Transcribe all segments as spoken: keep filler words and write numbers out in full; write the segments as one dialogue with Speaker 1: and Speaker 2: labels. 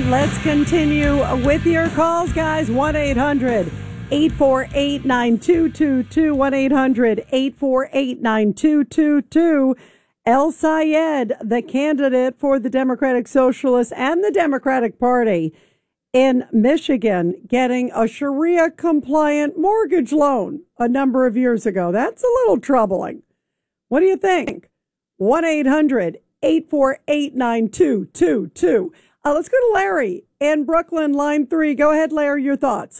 Speaker 1: Let's continue with your calls, guys. one eight hundred eight four eight nine two two two. one eight hundred eight four eight nine two two two. El Sayed, the candidate for the Democratic Socialists and the Democratic Party in Michigan, getting a Sharia-compliant mortgage loan a number of years ago. That's a little troubling. What do you think? one eight hundred eight four eight nine two two two. Uh, let's go to Larry in Brooklyn, line three. Go ahead, Larry, your thoughts.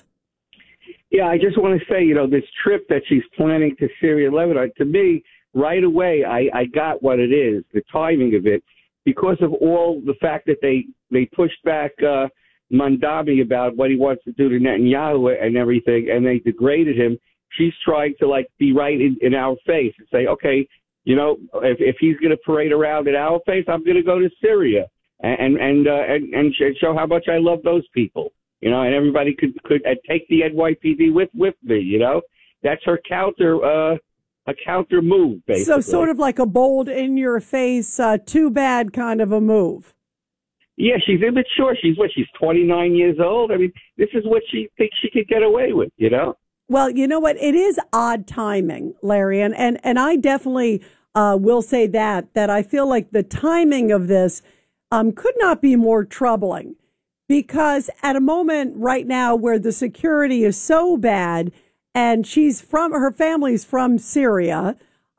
Speaker 2: Yeah, I just want to say, you know, this trip that she's planning to Syria, Lebanon, to me, right away, I, I got what it is, the timing of it, because of all the fact that they, they pushed back uh, Mandami about what he wants to do to Netanyahu and everything, and they degraded him. She's trying to, like, be right in, in our face and say, okay, you know, if, if he's going to parade around in our face, I'm going to go to Syria and and, uh, and and show how much I love those people, you know, and everybody could could uh, take the N Y P D with, with me, you know. That's her counter, uh, a counter move, basically.
Speaker 1: So sort of like a bold, in-your-face, uh, too bad kind of a move.
Speaker 2: Yeah, she's immature. She's what? She's twenty-nine years old. I mean, this is what she thinks she could get away with, you know?
Speaker 1: Well, you know what? It is odd timing, Larry, and and, and I definitely uh, will say that, that I feel like the timing of this um, could not be more troubling, because at a moment right now where the security is so bad, and she's from, her family's from Syria,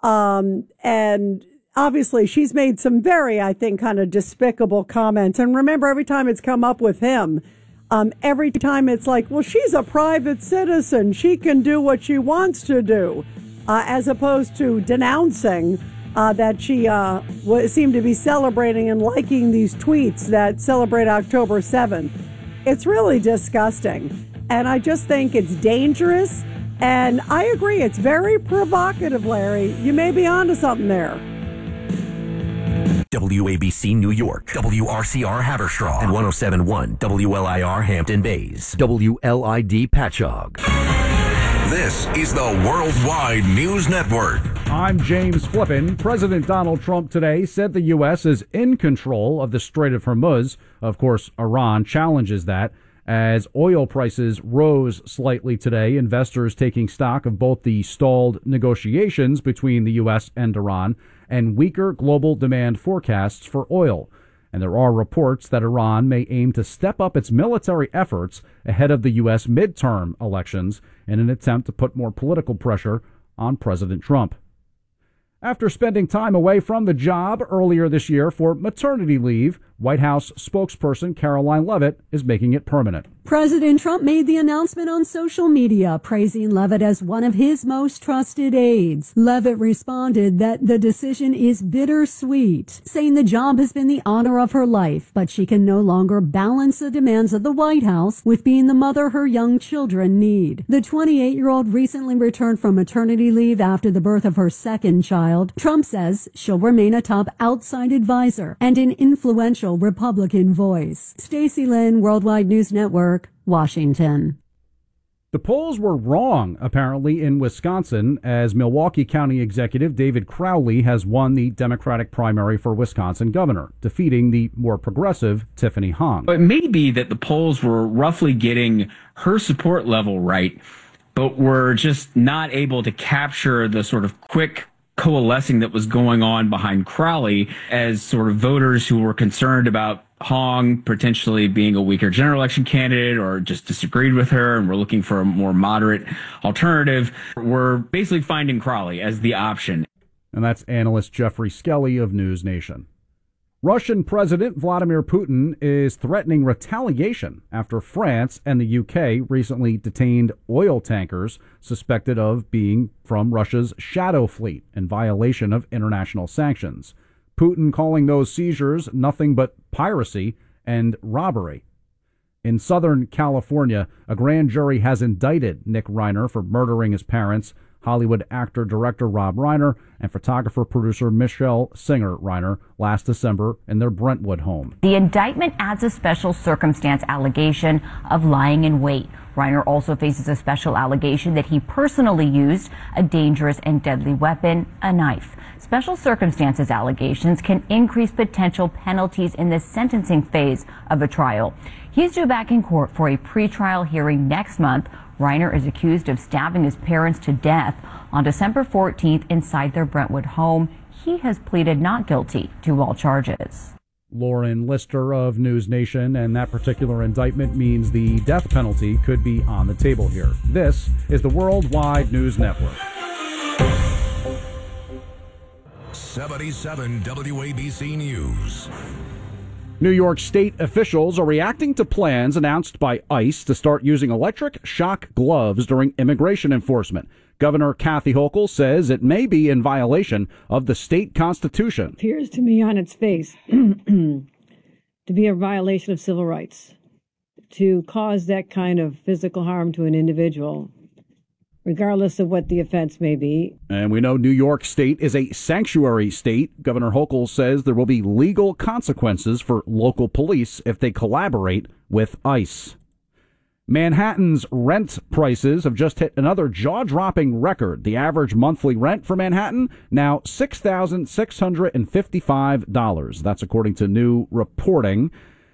Speaker 1: um, and obviously she's made some very, I think, kind of despicable comments. And remember, every time it's come up with him, um, every time it's like, well, she's a private citizen. She can do what she wants to do, uh, as opposed to denouncing uh, that she uh, w- seemed to be celebrating and liking these tweets that celebrate October seventh. It's really disgusting. And I just think it's dangerous. And I agree, it's very provocative, Larry. You may be onto something there.
Speaker 3: W A B C New York, W R C R Haverstraw, and one oh seven point one W L I R Hampton Bays, W L I D Patchogue.
Speaker 4: This is the Worldwide News Network.
Speaker 5: I'm James Flippin. President Donald Trump today said the U S is in control of the Strait of Hormuz. Of course, Iran challenges that. As oil prices rose slightly today, investors taking stock of both the stalled negotiations between the U S and Iran and weaker global demand forecasts for oil. And there are reports that Iran may aim to step up its military efforts ahead of the U S midterm elections in an attempt to put more political pressure on President Trump. After spending time away from the job earlier this year for maternity leave, White House spokesperson Caroline Leavitt is making it permanent.
Speaker 6: President Trump made the announcement on social media, praising Leavitt as one of his most trusted aides. Leavitt responded that the decision is bittersweet, saying the job has been the honor of her life, but she can no longer balance the demands of the White House with being the mother her young children need. The twenty-eight-year-old recently returned from maternity leave after the birth of her second child. Trump says she'll remain a top outside advisor and an influential Republican voice. Stacey Lynn, Worldwide News Network, Washington.
Speaker 5: The polls were wrong, apparently, in Wisconsin, as Milwaukee County Executive David Crowley has won the Democratic primary for Wisconsin governor, defeating the more progressive Tiffany Hong.
Speaker 7: It may be that the polls were roughly getting her support level right, but were just not able to capture the sort of quick coalescing that was going on behind Crowley as sort of voters who were concerned about Hong potentially being a weaker general election candidate or just disagreed with her and were looking for a more moderate alternative. We're basically finding Crowley as the option.
Speaker 5: And that's analyst Jeffrey Skelly of News Nation. Russian President Vladimir Putin is threatening retaliation after France and the U K recently detained oil tankers suspected of being from Russia's Shadow Fleet in violation of international sanctions. Putin calling those seizures nothing but piracy and robbery. In Southern California, a grand jury has indicted Nick Reiner for murdering his parents, Hollywood actor-director Rob Reiner and photographer-producer Michelle Singer Reiner last December in their Brentwood home.
Speaker 8: The indictment adds a special circumstance allegation of lying in wait. Reiner also faces a special allegation that he personally used a dangerous and deadly weapon, a knife. Special circumstances allegations can increase potential penalties in the sentencing phase of a trial. He's due back in court for a pretrial hearing next month. Reiner is accused of stabbing his parents to death on December fourteenth inside their Brentwood home. He has pleaded not guilty to all charges.
Speaker 5: Lauren Lister of News Nation, and that particular indictment means the death penalty could be on the table here. This is the Worldwide News Network.
Speaker 4: seventy-seven W A B C News.
Speaker 5: New York State officials are reacting to plans announced by ICE to start using electric shock gloves during immigration enforcement. Governor Kathy Hochul says it may be in violation of the state constitution.
Speaker 9: It appears to me on its face to be a violation of civil rights. To cause that kind of physical harm to an individual, regardless of what the offense may be.
Speaker 5: And we know New York State is a sanctuary state. Governor Hochul says there will be legal consequences for local police if they collaborate with ICE. Manhattan's rent prices have just hit another jaw-dropping record. The average monthly rent for Manhattan now six thousand six hundred fifty-five dollars. That's according to new reporting.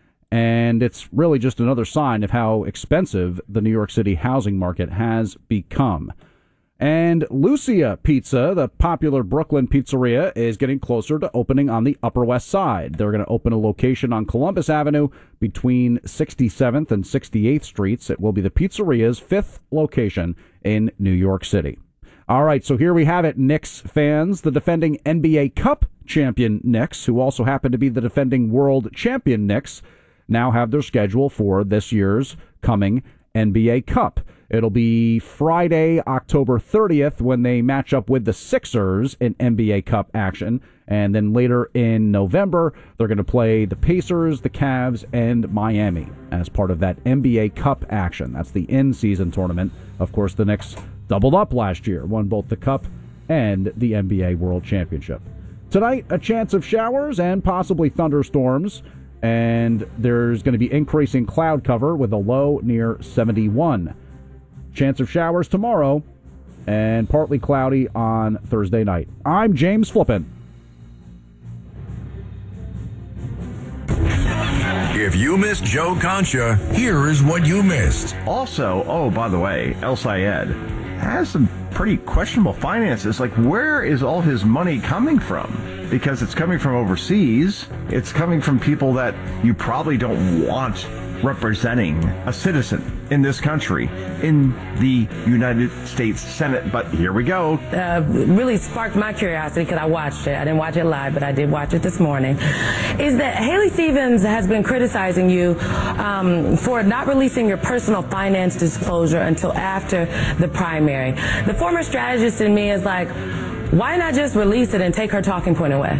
Speaker 5: And it's really just another sign of how expensive the New York City housing market has become. And Lucia Pizza, the popular Brooklyn pizzeria, is getting closer to opening on the Upper West Side. They're going to open a location on Columbus Avenue between sixty-seventh and sixty-eighth Streets. It will be the pizzeria's fifth location in New York City. All right, so here we have it, Knicks fans. The defending N B A Cup champion Knicks, who also happen to be the defending world champion Knicks, now have their schedule for this year's coming N B A Cup. It'll be Friday, October thirtieth, when they match up with the Sixers in N B A Cup action. And then later in November, they're going to play the Pacers, the Cavs, and Miami as part of that N B A Cup action. That's the in-season tournament. Of course, the Knicks doubled up last year, won both the Cup and the N B A World Championship. Tonight, a chance of showers and possibly thunderstorms. And there's going to be increasing cloud cover with a low near seventy-one. Chance of showers tomorrow and partly cloudy on Thursday night. I'm James Flippin.
Speaker 4: If you missed Joe Concha, here is what you missed.
Speaker 10: Also, oh, by the way, El Sayed has some pretty questionable finances. Like, where is all his money coming from? Because it's coming from overseas. It's coming from people that you probably don't want representing a citizen in this country in the United States Senate. But here we go.
Speaker 11: Uh, really sparked my curiosity because I watched it. I didn't watch it live, but I did watch it this morning. Is that Haley Stevens has been criticizing you um, for not releasing your personal finance disclosure until after the primary. The former strategist in me is like, why not just release it and take her talking point away?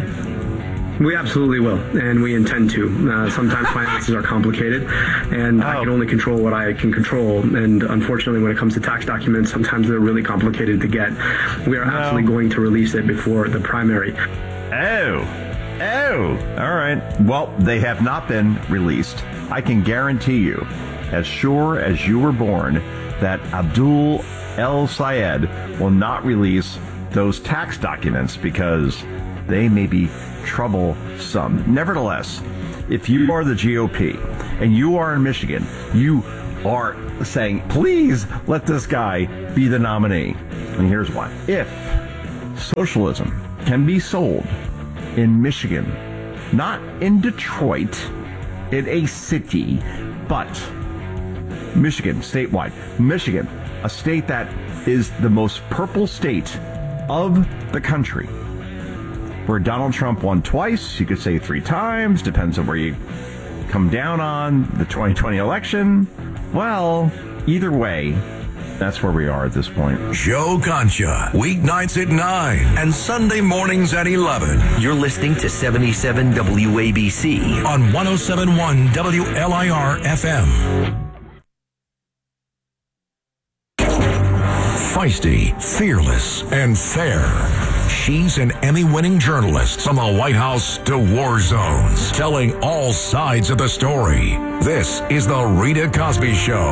Speaker 12: We absolutely will, and we intend to. Uh, sometimes finances are complicated, and oh. I can only control what I can control. And unfortunately, when it comes to tax documents, sometimes they're really complicated to get. We are no. absolutely going to release it before the primary.
Speaker 10: Oh. Oh. All right. Well, they have not been released. I can guarantee you, as sure as you were born, that Abdul El Sayed will not release those tax documents because they may be troublesome. Nevertheless, if you are the G O P and you are in Michigan, you are saying, please let this guy be the nominee. And here's why. If socialism can be sold in Michigan, not in Detroit, in a city, but Michigan, statewide, Michigan, a state that is the most purple state of the country, where Donald Trump won twice, you could say three times, depends on where you come down on the twenty twenty election. Well, either way, that's where we are at this point.
Speaker 4: Joe Concha, weeknights at nine and Sunday mornings at eleven.
Speaker 3: You're listening to seventy-seven W A B C
Speaker 4: on one oh seven point one W L I R F M. feisty, fearless, and fair. She's an Emmy-winning journalist from the White House to war zones, telling all sides of the story. This is The Rita Cosby Show.